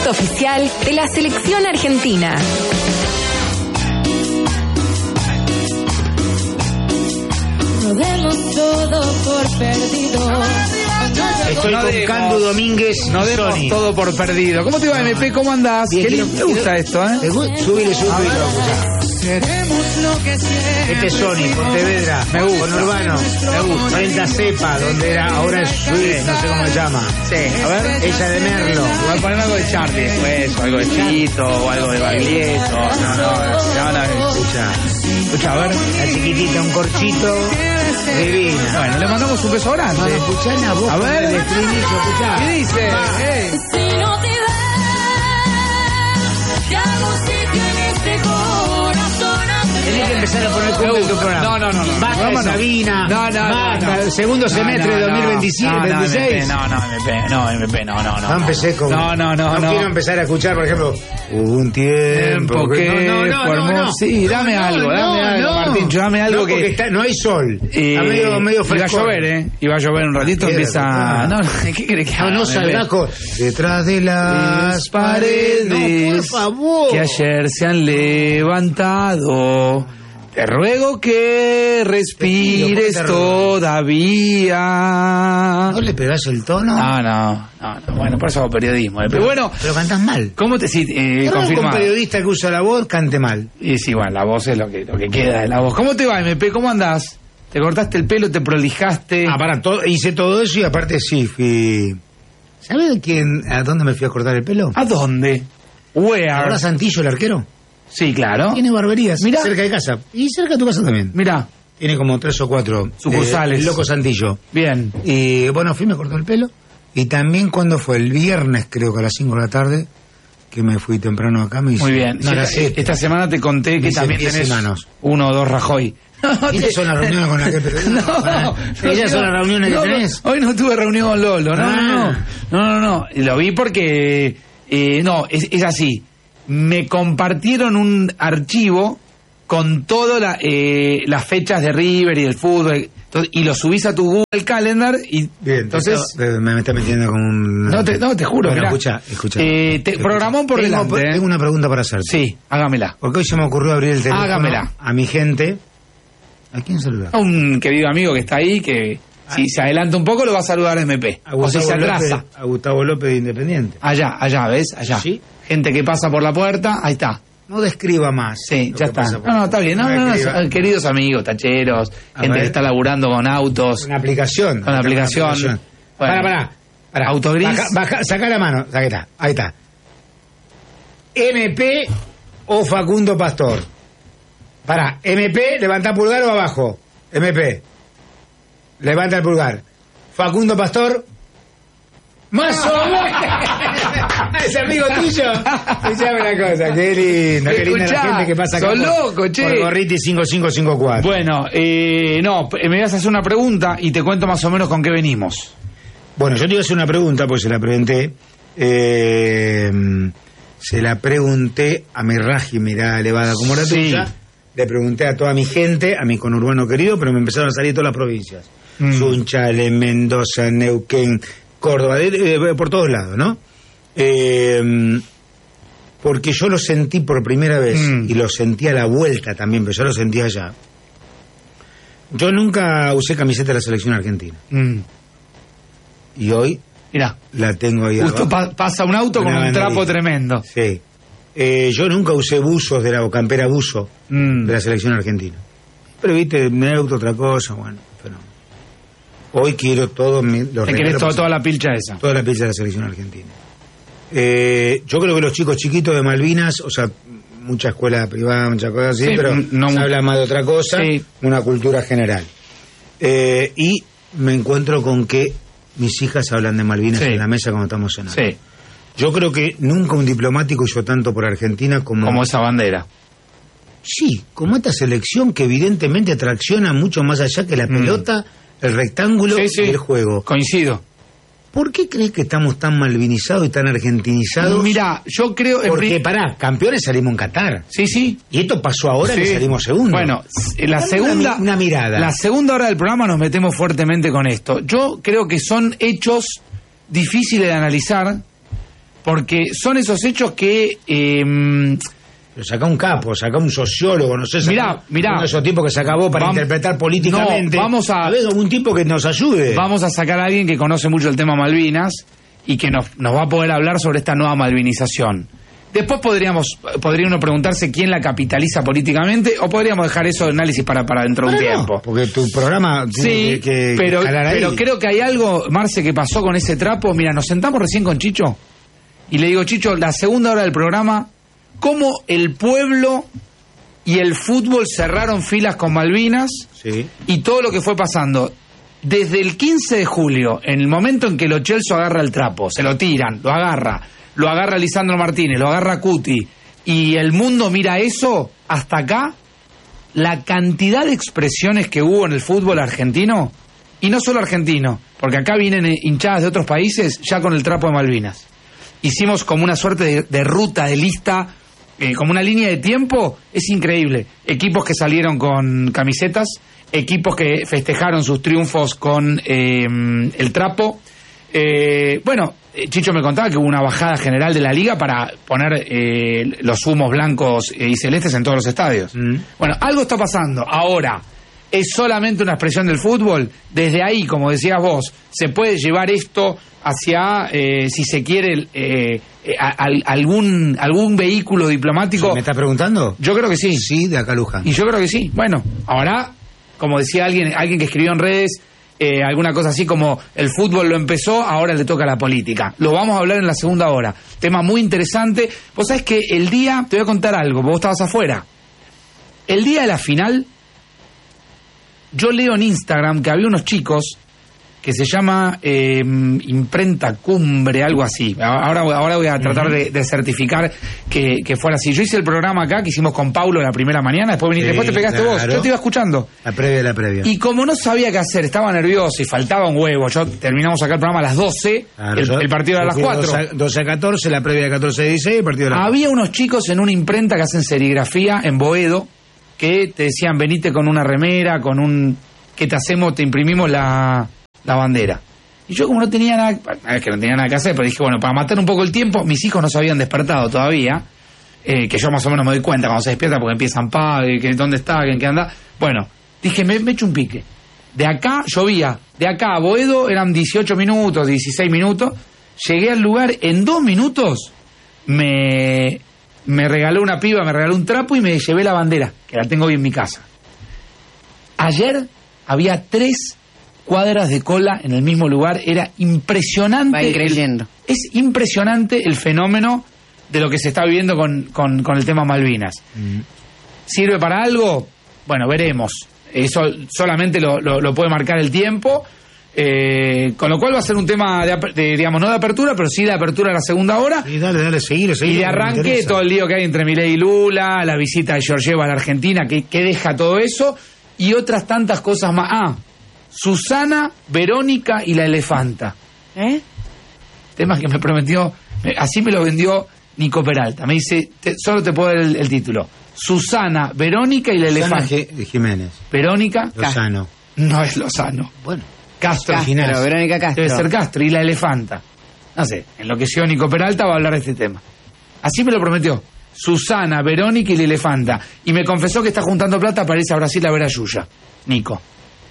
Oficial de la selección argentina. No demos todo por perdido. Estoy No con demos. Candu Domínguez No y demos Sony. todo por perdido. ¿Cómo te va, MP? ¿Cómo andás? Bien, Qué lindo. Me gusta esto, ¿eh? Súbile. Este es Sony, Pontevedra. Me gusta. Con Urbano. Me gusta. Frente a Cepa, donde era, ahora es Suiz, no sé cómo se llama. Sí, a ver. Ella de Merlo. Voy a poner algo de Charlie después, o algo de Chito, o algo de Baglietto. No. Escucha, a ver. La chiquitita, un corchito. Divina. Bueno, le mandamos un beso grande. Escuchá la voz. A ver. del estribillo, escuchá. ¿Qué dice? Si no te ves, te hago sitio en este corazón. Tenés que empezar a poner cumbia en tu programa. No. Basta de Sabina. Basta. El segundo semestre de 2026. MP, No empecé con. No. quiero empezar a escuchar, por ejemplo, hubo un tiempo que fue hermoso. Sí, dame algo, Martín, dame algo porque que... no hay sol. Está medio Iba a fresco. llover, ¿eh? Iba a llover un ratito, empieza... No, ¿qué crees que haga? No salgas con. Detrás de las paredes. No, por favor. Que ayer se han levantado. Te ruego que respires Te ruego. todavía. ¿No le pegás el tono? No. Bueno, por eso hago periodismo. Pero bueno, Pero cantás mal. ¿cómo te sí, Un confirmado? periodista que usa la voz cante mal. Y sí, bueno, la voz es lo que queda de la voz. ¿Cómo te va, MP? ¿Cómo andás? ¿Te cortaste el pelo? ¿Te prolijaste? Hice todo eso y aparte sí fui. ¿Sabes a dónde me fui a cortar el pelo? ¿A dónde? Where? ¿Ahora Santillo, el arquero? Sí, claro. Tiene barberías. Mirá. Cerca de casa. Y cerca de tu casa también. Mirá, Tiene como 3 o 4 Sucursales. El Loco Santillo. bien. Y bueno, fui, me cortó el pelo. Y también cuando fue el viernes, creo que a las 5 de la tarde, que me fui temprano acá, me hice. Muy bien. No, Sí, a las 7. esta semana te conté que Hice también pies y tenés manos. 1 o 2 Rajoy. ¿Estas son las reuniones con las que Ellas son las reuniones que tenés. Hoy no tuve reunión con Lolo. No. Y lo vi porque... es así. Me compartieron un archivo con todas las fechas de River y del fútbol. Y lo subís a tu Google Calendar y Bien, entonces... me está metiendo con un... No, te juro. Bueno, mirá. escucha. Programón por delante. Tengo una pregunta para hacerte. Sí, hágamela. Porque hoy se me ocurrió abrir el teléfono Hágamela. a mi gente. ¿A quién saludar? A un querido amigo que está ahí, que si se adelanta un poco lo va a saludar MP. A O si se atrasa. López, a Gustavo López de Independiente. Allá, ¿ves? Allá. ¿Sí? Gente que pasa por la puerta, ahí está. No describa más. Sí, lo ya que está. pasa por- No, está bien. No, describa. queridos amigos, tacheros, A gente ver. que está laburando con autos, Una aplicación. con aplicación. Bueno, Para. Autogris. Saca la mano. Ahí está. MP o Facundo Pastor. Para. MP, levanta pulgar o abajo. MP. Levanta el pulgar. Facundo Pastor. Más o menos. Es amigo tuyo. Escuchame una cosa, qué linda la Escuchá, gente que pasa acá sos por- loco, che. por Gorriti 5554. Bueno, me vas a hacer una pregunta y te cuento más o menos con qué venimos. Bueno, yo te iba a hacer una pregunta, pues se la pregunté. Se la pregunté a mi Raji, mirá, elevada como la Sí. tuya. Le pregunté a toda mi gente, a mi conurbano querido, pero me empezaron a salir todas las provincias. Sunchales, Mendoza, Neuquén, Córdoba, por todos lados, ¿no? Porque yo lo sentí por primera vez y lo sentí a la vuelta también, pero yo lo sentí allá. Yo nunca usé camiseta de la selección argentina. Y hoy Mirá, la tengo ahí justo abajo. pasa un auto con Una un trapo banderita. tremendo. Sí. Yo nunca usé buzos o campera buzo de la selección argentina. Pero viste, neutro, otra cosa, bueno, pero hoy quiero todos los Te querés regalos, toda la pilcha esa. toda la pieza de la selección argentina. Yo creo que los chicos chiquitos de Malvinas, o sea, mucha escuela privada, muchas cosas así, Sí, pero no se mu- habla más de otra cosa, Sí. una cultura general. Y me encuentro con que mis hijas hablan de Malvinas Sí. en la mesa cuando estamos cenando. Sí, Yo creo que nunca un diplomático hizo tanto por Argentina como esa bandera. Sí, como esta selección que evidentemente atracciona mucho más allá que la pelota, el rectángulo Sí. y el juego. Coincido. ¿Por qué crees que estamos tan malvinizados y tan argentinizados? Mira, yo creo... Porque, campeones salimos en Qatar. Sí. Y esto pasó ahora que Sí. salimos segundos. Bueno, la Dame segunda... una mirada. La segunda hora del programa nos metemos fuertemente con esto. Yo creo que son hechos difíciles de analizar, porque son esos hechos que... Pero saca un capo, saca un sociólogo, no sé, mirá, uno de esos tipos que se acabó para interpretar políticamente. No, vamos a ver algún tipo que nos ayude. Vamos a sacar a alguien que conoce mucho el tema Malvinas y que nos va a poder hablar sobre esta nueva malvinización. Después podría uno preguntarse quién la capitaliza políticamente, o podríamos dejar eso de análisis para dentro de un tiempo. No, porque tu programa tiene que pero ahí. Creo que hay algo, Marce, que pasó con ese trapo. Mira, nos sentamos recién con Chicho y le digo, Chicho, la segunda hora del programa, cómo el pueblo y el fútbol cerraron filas con Malvinas, sí, y todo lo que fue pasando. Desde el 15 de julio, en el momento en que Lo Celso agarra el trapo, se lo tiran, lo agarra Lisandro Martínez, lo agarra Cuti, y el mundo mira eso, hasta acá, la cantidad de expresiones que hubo en el fútbol argentino, y no solo argentino, porque acá vienen hinchadas de otros países ya con el trapo de Malvinas. Hicimos como una suerte de ruta, de lista, como una línea de tiempo, es increíble. Equipos que salieron con camisetas, equipos que festejaron sus triunfos con el trapo. Bueno, Chicho me contaba que hubo una bajada general de la liga para poner los humos blancos y celestes en todos los estadios. Bueno, algo está pasando. Ahora, ¿es solamente una expresión del fútbol? Desde ahí, como decías vos, se puede llevar esto hacia, si se quiere, algún vehículo diplomático. ¿Me estás preguntando? Yo creo que sí. Sí, de acá Luján. Y yo creo que sí. Bueno, ahora, como decía alguien que escribió en redes, alguna cosa así como el fútbol lo empezó, ahora le toca a la política. Lo vamos a hablar en la segunda hora. Tema muy interesante. Vos sabés que el día, te voy a contar algo, vos estabas afuera. El día de la final, yo leo en Instagram que había unos chicos que se llama Imprenta Cumbre, algo así. Ahora voy a tratar de certificar que fuera así. Yo hice el programa acá que hicimos con Paulo la primera mañana, después te pegaste claro. vos, yo te iba escuchando. La previa. Y como no sabía qué hacer, estaba nervioso y faltaba un huevo, terminamos acá el programa a las 12, claro, el partido era a las 4. 12 a 14, la previa de 14 a 16, el partido de las 4. Había unos chicos en una imprenta que hacen serigrafía en Boedo, que te decían, venite con una remera, que te hacemos, te imprimimos la bandera. Y yo, como no tenía nada que hacer, pero dije, bueno, para matar un poco el tiempo, mis hijos no se habían despertado todavía, que yo más o menos me doy cuenta cuando se despierta porque empiezan que dónde está, que en qué anda. Bueno, dije, me echo un pique. De acá, llovía, de acá a Boedo eran 18 minutos, 16 minutos, llegué al lugar, en 2 minutos me regaló una piba, me regaló un trapo y me llevé la bandera, que la tengo hoy en mi casa. Ayer había 3 cuadras de cola en el mismo lugar, era impresionante. Va creyendo. Es impresionante el fenómeno de lo que se está viviendo con el tema Malvinas. ¿Sirve para algo? Bueno, veremos. Eso solamente lo puede marcar el tiempo. Con lo cual va a ser un tema digamos, no de apertura, pero sí de apertura a la segunda hora. Y dale, seguir. Y de arranque todo el lío que hay entre Milei y Lula, la visita de Georgieva a la Argentina, que deja todo eso, y otras tantas cosas más. Susana, Verónica y la elefanta. Temas que me prometió, así me lo vendió Nico Peralta. Me dice, solo te puedo dar el título. Susana, Verónica y la elefanta. Jiménez. Verónica Lozano. No es Lozano. Bueno. Castro. Pero Verónica Castro. Debe ser Castro. Y la elefanta. No sé, enloqueció Nico Peralta, va a hablar de este tema. Así me lo prometió. Susana, Verónica y la elefanta. Y me confesó que está juntando plata para irse a Brasil a ver a Yuya. Nico.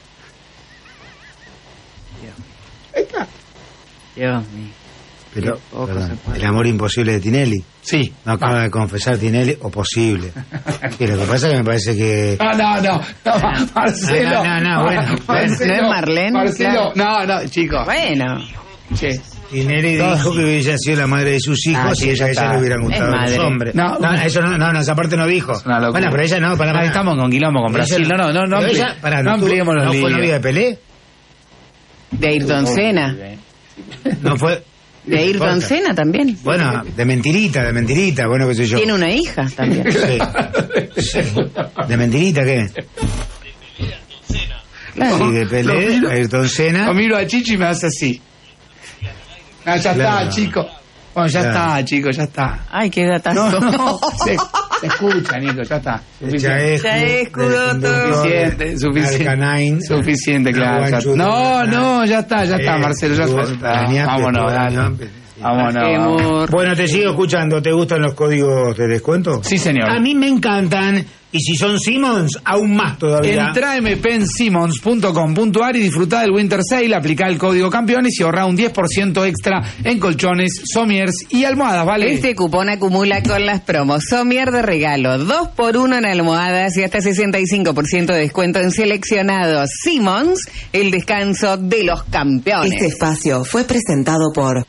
Dios mío. Pero, perdón, el amor imposible de Tinelli. Sí. No acaba de confesar Tinelli, o posible. Y lo que pasa es que me parece que... No, Marcelo. No, bueno. Marcelo, ¿no es Marlene? Marcelo, Claro. no, chicos. Bueno. Che. Tinelli dijo que hubiera sido la madre de sus hijos sí, y a ella le hubieran gustado los hombres. No, eso no, esa parte no dijo. Bueno, pero ella no, para estamos con quilombo con Brasil. No ampliemos los líos. ¿No fue novia de Pelé? De Ayrton Senna. No fue... De Ayrton Senna también. Bueno, de mentirita, bueno, qué sé yo. Tiene una hija también. Sí. ¿De mentirita qué? Claro. Sí, de Pelé, Ayrton Senna. Lo miro a Chichi y me hace así. Ya está, chico. Bueno, ya está, chico, ya está. Ay, qué datazo. No, se escucha, Nico, ya está. Suficiente, claro. No, ya está, Marcelo, ya está. Vámonos, dale. Vámonos. Bueno, te sigo escuchando. ¿Te gustan los códigos de descuento? Sí, señor. A mí me encantan. Y si son Simmons, aún más todavía. Entrá a mpensimmons.com.ar y disfrutá del Winter Sale, aplicá el código campeones y ahorrá un 10% extra en colchones, somiers y almohadas, ¿vale? Este cupón acumula con las promos Somier de regalo, 2x1 en almohadas y hasta 65% de descuento en seleccionados. Simmons, el descanso de los campeones. Este espacio fue presentado por